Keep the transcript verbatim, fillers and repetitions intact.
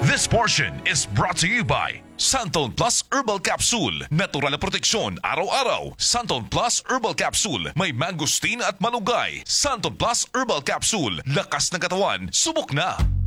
This portion is brought to you by Santon Plus Herbal Capsule. Natural na proteksyon araw-araw. Santon Plus Herbal Capsule. May mangosteen at malunggay. Santon Plus Herbal Capsule. Lakas ng katawan. Subok na!